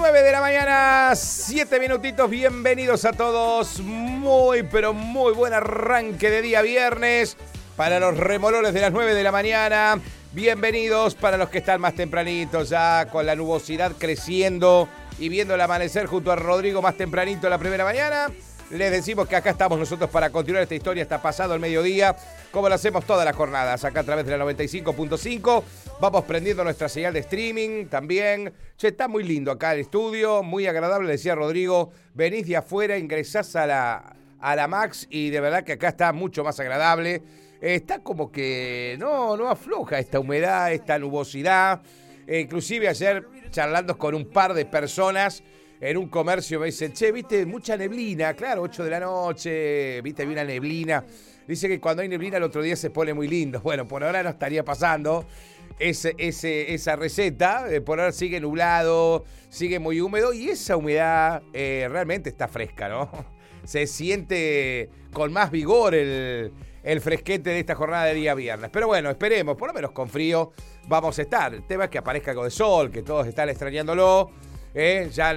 9 de la mañana, 7 minutitos, bienvenidos a todos. Muy, pero muy buen arranque de día viernes para los remolones de las 9 de la mañana. Bienvenidos para los que están más tempranitos, ya con la nubosidad creciendo y viendo el amanecer junto a Rodrigo más tempranito en la primera mañana. Les decimos que acá estamos nosotros para continuar esta historia hasta pasado el mediodía, como lo hacemos todas las jornadas, acá a través de la 95.5. Vamos prendiendo nuestra señal de streaming también. Che, está muy lindo acá el estudio, muy agradable, decía Rodrigo. Venís de afuera, ingresás a la Max y de verdad que acá está mucho más agradable. Está como que no afloja esta humedad, esta nubosidad. Inclusive ayer charlando con un par de personas en un comercio me dicen, che, viste, mucha neblina, claro, 8 de la noche, viste, hay una neblina. Dice que cuando hay neblina el otro día se pone muy lindo. Bueno, por ahora no estaría pasando esa receta, por ahora sigue nublado, sigue muy húmedo y esa humedad realmente está fresca, ¿no? Se siente con más vigor el fresquete de esta jornada de día viernes. Pero bueno, esperemos, por lo menos con frío vamos a estar. El tema es que aparezca algo de sol, que todos están extrañándolo. Ya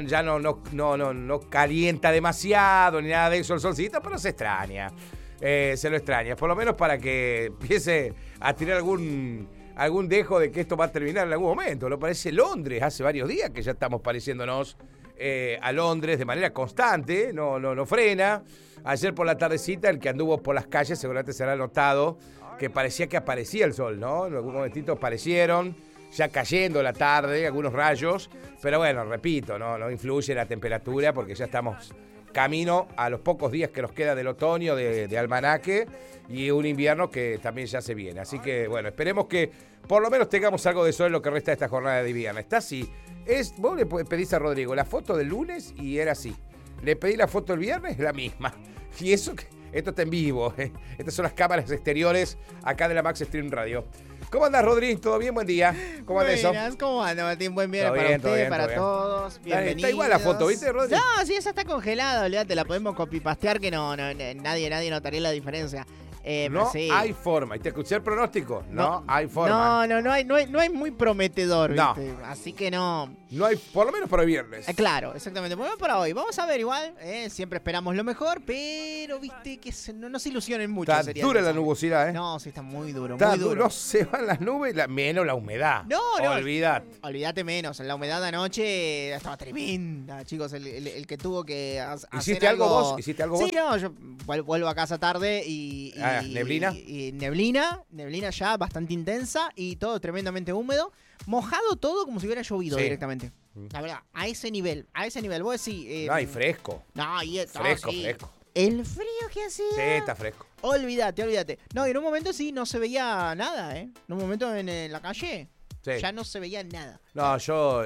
no calienta demasiado ni nada de eso el solcito, pero se extraña. Se lo extraña, por lo menos para que empiece a tirar algún dejo de que esto va a terminar en algún momento. Lo parece Londres, hace varios días que ya estamos pareciéndonos a Londres de manera constante, no frena. Ayer por la tardecita el que anduvo por las calles seguramente se habrá notado que parecía que aparecía el sol, ¿no? En algunos momentitos aparecieron, ya cayendo la tarde, algunos rayos, pero bueno, repito, no influye la temperatura porque ya estamos camino a los pocos días que nos queda del otoño de almanaque y un invierno que también ya se viene. Así que bueno, esperemos que por lo menos tengamos algo de sol en lo que resta de esta jornada de viernes. Está así. Vos le pedís a Rodrigo la foto del lunes y era así. Le pedí la foto del viernes, la misma. Y eso, esto está en vivo. Estas son las cámaras exteriores acá de la Max Stream Radio. ¿Cómo andás, Rodri? ¿Todo bien? Buen día. ¿Cómo anda eso? ¿Cómo anda, Martín? Buen viernes para usted, para todos. Bienvenidos. Está igual la foto, ¿viste, Rodri? No, sí, esa está congelada, olvídate, la podemos copy-pastear que nadie notaría la diferencia. No sí. hay forma. ¿Y te escuché el pronóstico? No hay forma. No hay muy prometedor, No. ¿viste? Así que no. No hay, por lo menos para el viernes. Claro, exactamente. Bueno, para hoy. Vamos a ver igual. Siempre esperamos lo mejor, pero viste que no se ilusionen mucho. Está dura la nubosidad, ¿eh? No, sí, está muy duro, Está muy duro. No se van las nubes, menos la humedad. No. Olvídate menos. La humedad de anoche estaba tremenda, chicos. El que tuvo que hacer ¿Hiciste algo vos? ¿Hiciste algo vos? Sí, no, yo vuelvo a casa tarde y ¿neblina? Y neblina ya bastante intensa y todo tremendamente húmedo. Mojado todo como si hubiera llovido directamente. La verdad, a ese nivel. Vos decís... no, y fresco. No, y fresco. El frío que hacía. Sí, está fresco. Olvídate. No, y en un momento sí no se veía nada, ¿eh? En un momento en la calle sí. ya no se veía nada. No, yo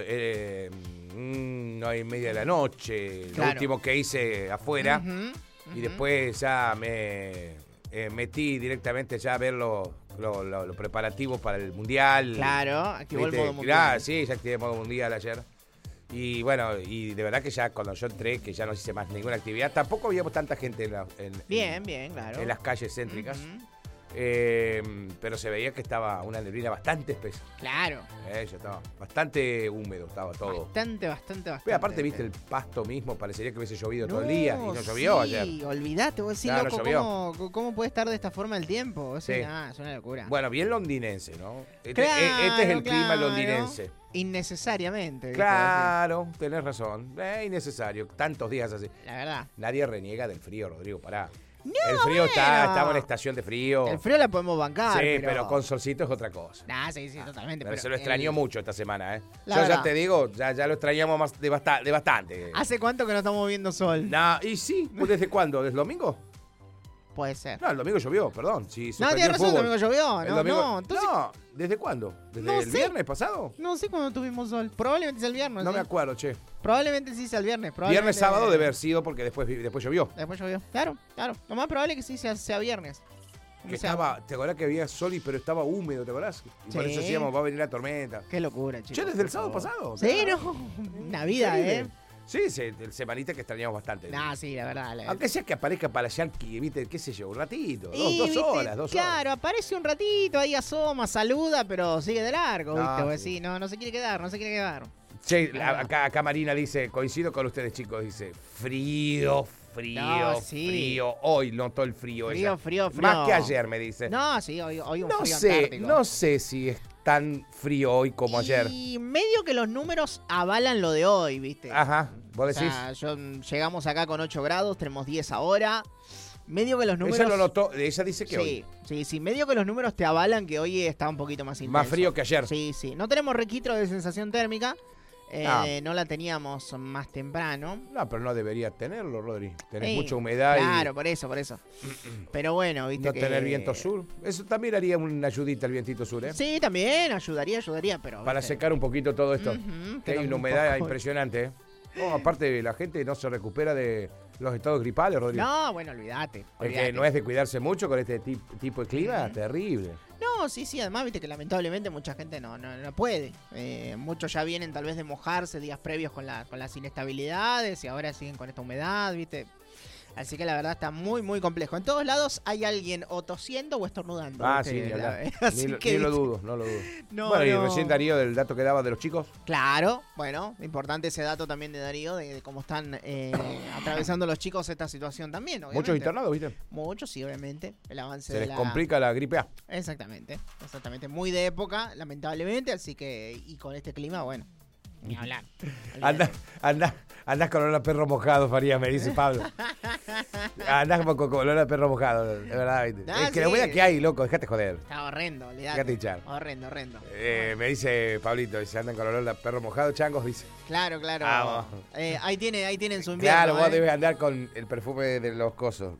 9:30 de la noche, Claro. Lo último que hice afuera, y después ya me metí directamente ya a ver los preparativos para el Mundial. Claro, activó el modo Mundial. Claro, sí, ya activé el modo Mundial ayer. Y bueno, y de verdad que ya cuando yo entré, que ya no hice más ninguna actividad, tampoco habíamos tanta gente Bien, claro. en las calles céntricas. Pero se veía que estaba una neblina bastante espesa. Claro. Ya estaba bastante húmedo, estaba todo. Bastante. Pero aparte, viste, el pasto mismo, parecería que hubiese llovido todo el día. Y no llovió ayer. Sí, olvidate, vos decís, Claro, loco, ¿cómo puede estar de esta forma el tiempo? Vos decís, es una locura. Bueno, bien londinense, ¿no? Este es el clima londinense. Innecesariamente. Claro, tenés razón. Innecesario. Tantos días así. La verdad. Nadie reniega del frío, Rodrigo, pará. No, el frío bueno. estamos en estación de frío. El frío la podemos bancar. Sí, pero con solcito es otra cosa. Sí, totalmente. Pero se lo extrañó mucho esta semana, ¿eh? La Yo verdad. ya te digo, ya lo extrañamos más de bastante. ¿Hace cuánto que no estamos viendo sol? No, y sí, ¿desde cuándo? ¿Desde el domingo? Puede ser. No, el domingo llovió, perdón. Sí, No, tienes razón, el domingo llovió. Entonces... No, ¿desde cuándo? ¿Desde el viernes pasado? No sé cuándo tuvimos sol. Probablemente sea el viernes. No me acuerdo, che. Probablemente sí sea el viernes. Viernes, sábado debe haber sido porque después llovió. Después llovió. Claro. Lo más probable es que sí sea viernes. ¿Te acordás que había sol pero estaba húmedo, te acordás? Y por eso decíamos, va a venir la tormenta. Qué locura, chicos. Che, desde el sábado pasado. Sí, no. Navidad, Sí, semanita que extrañamos bastante. Sí, la verdad. Aunque sea que aparezca para Yankee, ¿viste? ¿Qué sé yo? Un ratito, dos horas. Claro, aparece un ratito, ahí asoma, saluda, pero sigue de largo, ¿viste? Sí. Pues sí, no se quiere quedar. Sí, acá Marina dice, coincido con ustedes, chicos, dice, frío. No, sí. Frío. Hoy notó el frío. Frío. Más que ayer, me dice. No, sí, hoy un frío antártico. No sé si es tan frío hoy como ayer. Y medio que los números avalan lo de hoy, ¿viste? Ajá, vos decís. O sea, llegamos acá con 8 grados, tenemos 10 ahora. Medio que los números... Ella lo notó, ella dice que hoy. Sí, medio que los números te avalan que hoy está un poquito más intenso. Más frío que ayer. Sí. No tenemos registro de sensación térmica. No la teníamos más temprano. No, pero no debería tenerlo, Rodri. Tenés mucha humedad. Claro, por eso. Pero bueno, viste no que... tener viento sur. Eso también haría una ayudita el vientito sur, ¿eh? Sí, también ayudaría, pero... Para secar un poquito todo esto. Que hay una humedad impresionante, ¿eh? No, aparte, la gente no se recupera de los estados gripales, Rodri. No, bueno, olvídate. Es que no es de cuidarse mucho con este tipo de clima, terrible. No, sí, además, viste que lamentablemente mucha gente no puede. Muchos ya vienen tal vez de mojarse días previos con las inestabilidades y ahora siguen con esta humedad, viste. Así que la verdad está muy, muy complejo. En todos lados hay alguien o tosiendo o estornudando. Sí, ni lo dudo, no lo dudo. No, y recién Darío del dato que daba de los chicos. Claro, bueno, importante ese dato también de Darío, de cómo están atravesando los chicos esta situación también, obviamente. Muchos internados, ¿viste? Muchos, sí, obviamente. El avance Se les complica la gripe A. Exactamente. Muy de época, lamentablemente, así que, y con este clima, bueno, ni hablar. Andás con olor a perro mojado, Faría, me dice Pablo. Andás con olor a perro mojado, de verdad. Es que la humedad que hay, loco, dejate joder. Está horrendo, olvidate. Dejate hinchar. Horrendo. Me dice Pablito, dice, andan con olor a perro mojado, changos, dice. Claro. Ahí tienen su invierno. Claro, vos debes andar con el perfume de los cosos.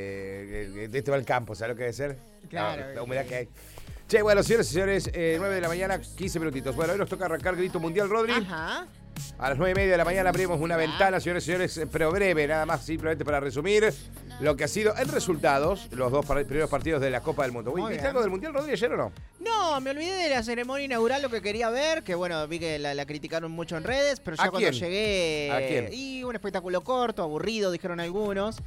De este va el campo, ¿sabes lo que debe ser? Claro. La humedad que hay. Che, bueno, señores y señores, 9 de la mañana, 15 minutitos. Bueno, hoy nos toca arrancar Grito Mundial, Rodri. Ajá. A las 9:30 de la mañana abrimos una ventana, señores y señores, pero breve, nada más, simplemente para resumir lo que ha sido en resultados los dos primeros partidos de la Copa del Mundo. ¿Viste algo del Mundial, Rodri, ayer o no? No, me olvidé de la ceremonia inaugural, lo que quería ver, que bueno, vi que la criticaron mucho en redes, pero ya cuando llegué... ¿A quién? Y un espectáculo corto, aburrido, dijeron algunos.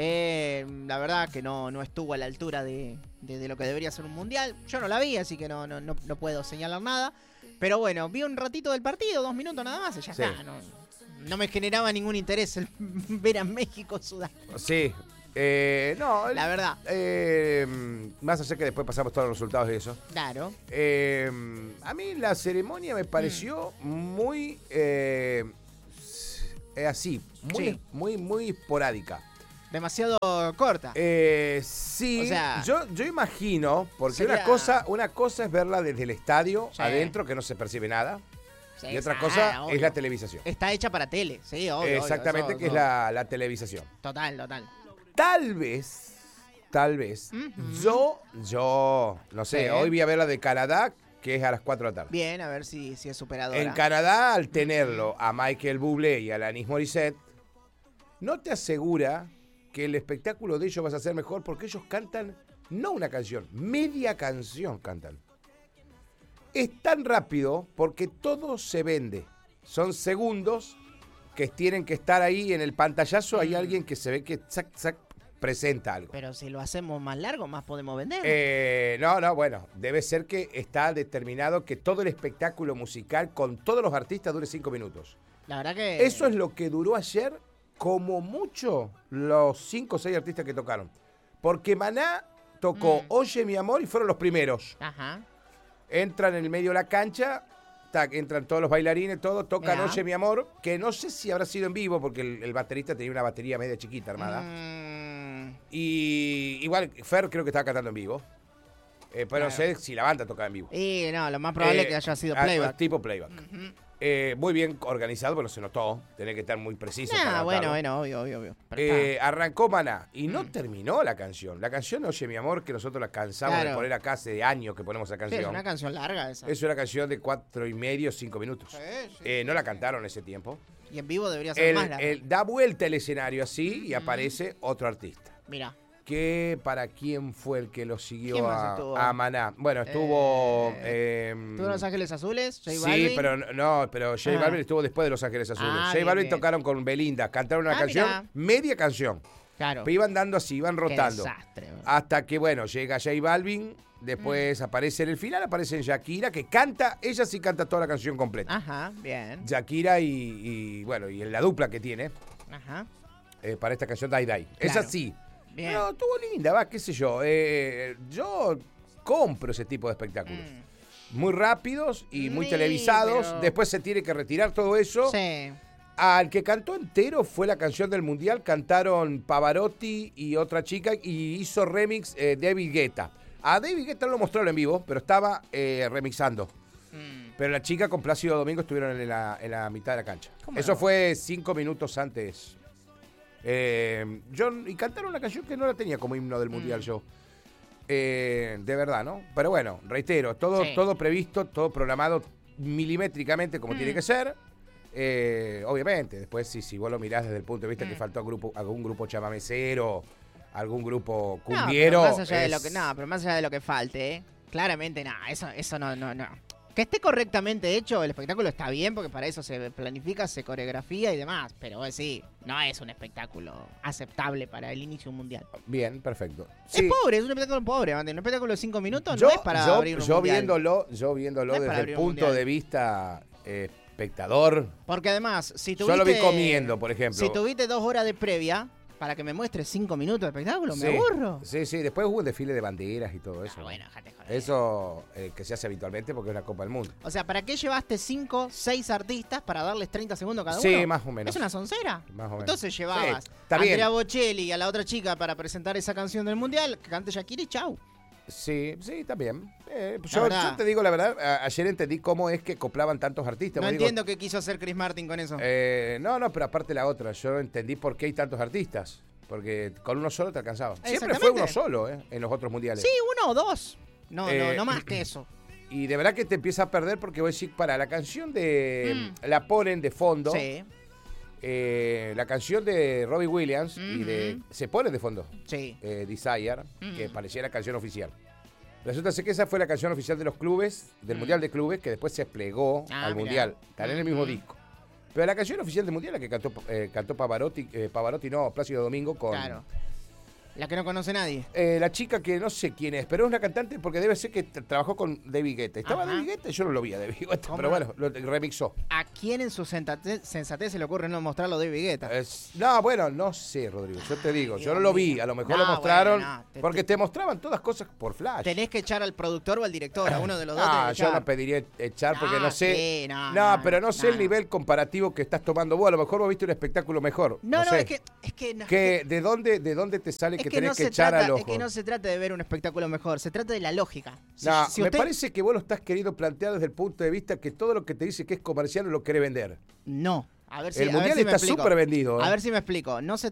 La verdad que no estuvo a la altura de lo que debería ser un Mundial. Yo no la vi, así que no puedo señalar nada. Pero bueno, vi un ratito del partido, 2 minutos nada más, y ya está. No me generaba ningún interés el ver a México Sudáfrica. Sí. No, la verdad. Más allá que después pasamos todos los resultados de eso. Claro. A mí la ceremonia me pareció muy así, muy esporádica. Demasiado corta. Sí, o sea, yo imagino, porque una cosa es verla desde el estadio, adentro, que no se percibe nada. Sí, y otra cosa es la televisación. Está hecha para tele, sí, obvio. Exactamente, que es la televisación. Total. Tal vez, yo, no sé, hoy voy a ver la de Canadá, que es a las 4 de la tarde. Bien, a ver si es superadora. En Canadá, al tenerlo a Michael Bublé y a Alanis Morissette, no te asegura que el espectáculo de ellos va a ser mejor, porque ellos cantan, no una canción, media canción cantan. Es tan rápido porque todo se vende. Son segundos que tienen que estar ahí en el pantallazo. Hay alguien que se ve que presenta algo. Pero si lo hacemos más largo, más podemos vender. Bueno, debe ser que está determinado que todo el espectáculo musical con todos los artistas dure 5 minutos. La verdad que... Eso es lo que duró ayer, como mucho, los 5 o 6 artistas que tocaron. Porque Maná tocó Oye mi amor y fueron los primeros. Ajá. Entran en el medio de la cancha, entran todos los bailarines, todos tocan Oye mi amor, que no sé si habrá sido en vivo, porque el baterista tenía una batería media chiquita armada. Y igual Fer creo que estaba cantando en vivo. Pero no sé si la banda tocaba en vivo. Y no, lo más probable es que haya sido playback. Tipo playback. Muy bien organizado, pero se notó. Tenía que estar muy preciso. Bueno, obvio. Arrancó Maná y no terminó la canción. La canción Oye mi amor, que nosotros la cansamos de poner acá hace años que ponemos esa canción. Sí, es una canción larga esa. Es una canción de 4,5, 5 minutos. Sí. No la cantaron ese tiempo. Y en vivo debería ser más larga. Da vuelta el escenario así y aparece otro artista. Mira. ¿Para quién fue el que lo siguió a Maná? Bueno, estuvo... ¿Estuvo Los Ángeles Azules? J Balvin. Sí, pero J Balvin estuvo después de Los Ángeles Azules. J Balvin tocaron con Belinda, cantaron una canción, media canción. Claro. Pero iban dando así, iban rotando. Qué desastre. Hasta que, bueno, llega J Balvin, Después aparece en el final, aparece Shakira, que canta, ella sí canta toda la canción completa. Ajá, bien. Shakira y bueno, y la dupla que tiene Ajá. para esta canción Die Die. Esa sí. Bien. No, estuvo linda, va, qué sé yo. Yo compro ese tipo de espectáculos. Muy rápidos y muy televisados. Pero... Después se tiene que retirar todo eso. Sí. Al que cantó entero fue la canción del Mundial. Cantaron Pavarotti y otra chica y hizo remix David Guetta. A David Guetta no lo mostraron en vivo, pero estaba remixando. Pero la chica con Plácido Domingo estuvieron en la mitad de la cancha. Eso fue 5 minutos antes. Y cantaron una canción que no la tenía como himno del Mundial yo. De verdad, ¿no? Pero bueno, reitero, todo previsto, todo programado milimétricamente como tiene que ser. Obviamente, después si vos lo mirás desde el punto de vista que faltó algún grupo chamamecero, algún grupo cumbiero. Pero más allá de lo que falte, claramente eso no. Que esté correctamente hecho, el espectáculo está bien, porque para eso se planifica, se coreografía y demás. Pero sí, no es un espectáculo aceptable para el inicio de un mundial. Bien, perfecto. Sí. Es pobre, es un espectáculo pobre. Un espectáculo de 5 minutos no es para abrir un mundial. Yo viéndolo desde el punto de vista espectador. Porque además, si tuviste... Yo lo vi comiendo, por ejemplo. Si tuviste 2 horas de previa... Para que me muestres 5 minutos de espectáculo, me aburro. Sí. Después hubo un desfile de banderas y todo eso. Bueno, déjate joder. Eso que se hace habitualmente porque es una Copa del Mundo. O sea, ¿para qué llevaste 5, 6 artistas para darles 30 segundos cada uno? Sí, más o menos. ¿Es una soncera? Más o menos. Entonces llevabas a Andrea Bocelli y a la otra chica para presentar esa canción del Mundial, que cante Shakira y chau. Sí, también. Yo te digo la verdad, ayer entendí cómo es que coplaban tantos artistas. No entiendo qué quiso hacer Chris Martin con eso. No, pero aparte la otra, yo entendí por qué hay tantos artistas. Porque con uno solo te alcanzaba. Siempre fue uno solo, en los otros mundiales. Sí, 1 o 2. No más que eso. Y de verdad que te empieza a perder porque voy a decir, para la canción la ponen de fondo. Sí. La canción de Robbie Williams se pone de fondo. Sí. Desire, que parecía la canción oficial. Resulta ser que esa fue la canción oficial de los clubes, del Mundial de Clubes, que después se plegó al Mundial. Están en el mismo disco. Pero la canción oficial del Mundial, la que cantó Pavarotti no, Plácido Domingo con... Claro. La que no conoce nadie. La chica que no sé quién es, pero es una cantante porque debe ser que trabajó con David Guetta. ¿Estaba David Guetta? Yo no lo vi a David Guetta, pero bueno, lo remixó. ¿A quién en su sensatez se le ocurre no mostrarlo David Guetta? No sé, Rodrigo, yo te digo, yo no lo vi, a lo mejor lo mostraron, porque te mostraban todas cosas por flash. Tenés que echar al productor o al director, a uno de los dos. Yo no pediría echar porque no sé. Pero no sé el nivel comparativo que estás tomando vos. A lo mejor vos viste un espectáculo mejor. No sé. es que ¿De dónde te sale que tenés que echar al ojo? Es que no se trata de ver un espectáculo mejor, se trata de la lógica. Me parece que vos lo estás queriendo plantear desde el punto de vista que todo lo que te dice que es comercial lo querés vender. No. A ver si, el mundial está súper vendido. A ver si me explico. No se